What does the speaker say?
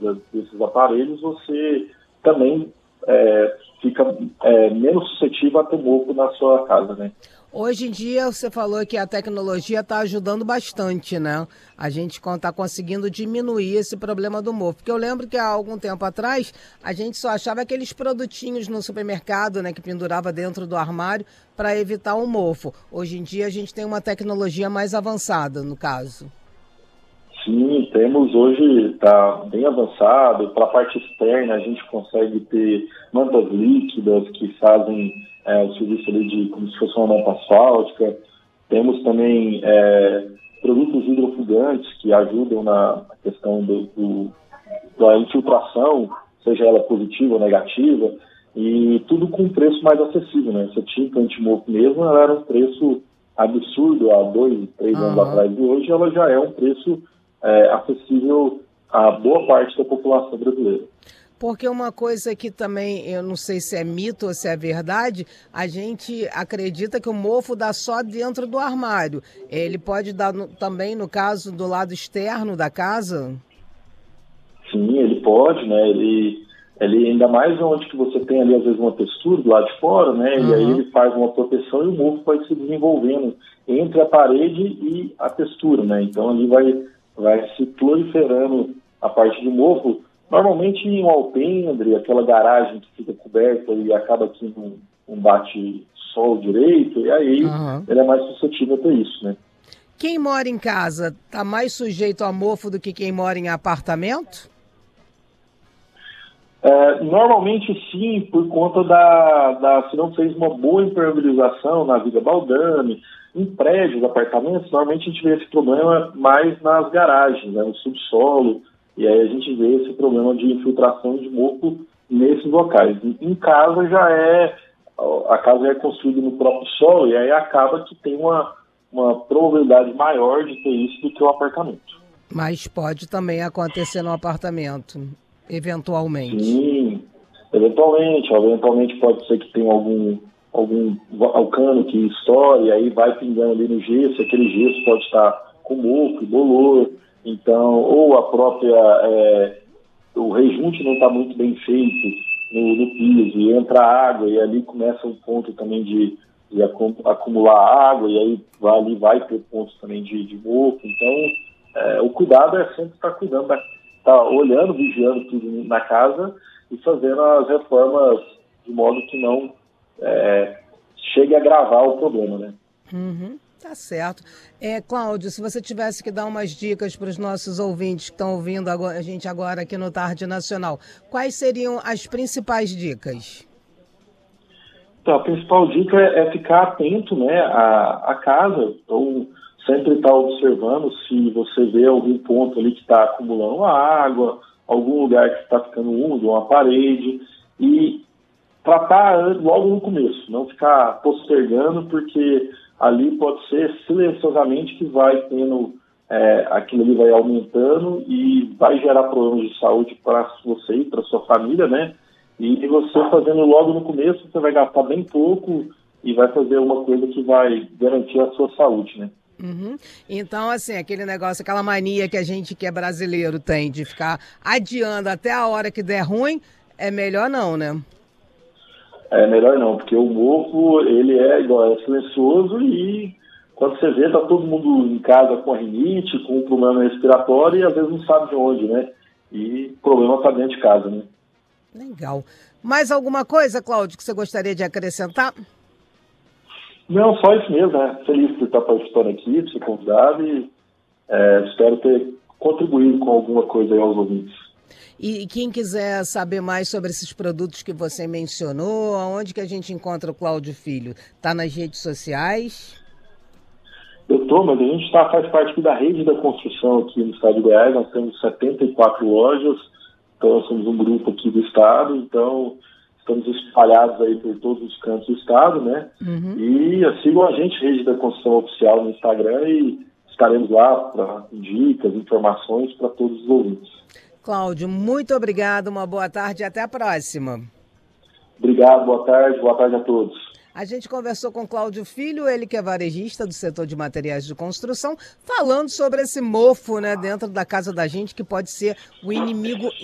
desses aparelhos, você também fica menos suscetível a ter mofo na sua casa, né? Hoje em dia, você falou que a tecnologia está ajudando bastante, né? A gente está conseguindo diminuir esse problema do mofo. Porque eu lembro que há algum tempo atrás, a gente só achava aqueles produtinhos no supermercado, né, que pendurava dentro do armário para evitar o mofo. Hoje em dia, a gente tem uma tecnologia mais avançada, no caso. Sim, temos hoje, está bem avançado. Para a parte externa, a gente consegue ter mantas líquidas que fazem o serviço ali de como se fosse uma manta asfáltica. Temos também produtos hidrofugantes que ajudam na questão da infiltração, seja ela positiva ou negativa, e tudo com um preço mais acessível, né? Essa tinta antimofo mesmo, ela era um preço absurdo há 2, 3 anos atrás, e hoje ela já é um preço acessível a boa parte da população brasileira. Porque uma coisa que também, eu não sei se é mito ou se é verdade, a gente acredita que o mofo dá só dentro do armário. Ele pode dar também, no caso, do lado externo da casa? Sim, ele pode, né? Ele ainda mais onde que você tem ali, às vezes, uma textura do lado de fora, né? E aí ele faz uma proteção e o mofo vai se desenvolvendo entre a parede e a textura, né? Então ali vai se proliferando a parte de mofo. Normalmente em um alpendre, aquela garagem que fica coberta e acaba que não bate sol direito, e aí ele é mais suscetível a ter isso, né? Quem mora em casa está mais sujeito a mofo do que quem mora em apartamento? Normalmente sim, por conta se não fez uma boa impermeabilização na viga baldame. Em prédios, apartamentos, normalmente a gente vê esse problema mais nas garagens, né, no subsolo, e aí a gente vê esse problema de infiltração de mofo nesses locais. Em casa a casa é construída no próprio solo, e aí acaba que tem uma probabilidade maior de ter isso do que o apartamento. Mas pode também acontecer no apartamento, eventualmente. Sim, eventualmente pode ser que tenha algum cano que estoure, aí vai pingando ali no gesso, aquele gesso pode estar com mofo, bolor, então, ou a própria, o rejunte não está muito bem feito no piso, e entra água, e ali começa um ponto também de acumular água, e aí vai ter pontos também de mofo, então o cuidado é sempre estar cuidando, estar olhando, vigiando tudo na casa e fazendo as reformas de modo que não chegue a agravar o problema, né? Tá certo. Cláudio, se você tivesse que dar umas dicas para os nossos ouvintes que estão ouvindo a gente agora aqui no Tarde Nacional, quais seriam as principais dicas? Então, a principal dica é ficar atento, né, à casa, então sempre estar observando se você vê algum ponto ali que está acumulando água, algum lugar que está ficando úmido, uma parede, e tratar logo no começo, não ficar postergando, porque ali pode ser silenciosamente que vai tendo, aquilo ali vai aumentando e vai gerar problemas de saúde para você e para sua família, né? E você fazendo logo no começo, você vai gastar bem pouco e vai fazer uma coisa que vai garantir a sua saúde, né? Então, assim, aquele negócio, aquela mania que a gente que é brasileiro tem de ficar adiando até a hora que der ruim, é melhor não, né? É melhor não, porque o mofo, ele é silencioso e quando você vê, tá todo mundo em casa com rinite, com um problema respiratório e às vezes não sabe de onde, né? E o problema tá dentro de casa, né? Legal. Mais alguma coisa, Cláudio, que você gostaria de acrescentar? Não, só isso mesmo, né? Feliz por estar participando aqui, de ser convidado e espero ter contribuído com alguma coisa aí aos ouvintes. E quem quiser saber mais sobre esses produtos que você mencionou, aonde que a gente encontra o Cláudio Filho? Está nas redes sociais? Mas a gente faz parte aqui da rede da construção aqui no estado de Goiás, nós temos 74 lojas, então nós somos um grupo aqui do estado, então estamos espalhados aí por todos os cantos do estado, né? E sigam a gente, Rede da Construção Oficial no Instagram, e estaremos lá para dicas, informações para todos os ouvintes. Cláudio, muito obrigado, uma boa tarde e até a próxima. Obrigado, boa tarde a todos. A gente conversou com Cláudio Filho, ele que é varejista do setor de materiais de construção, falando sobre esse mofo, né, dentro da casa da gente, que pode ser o inimigo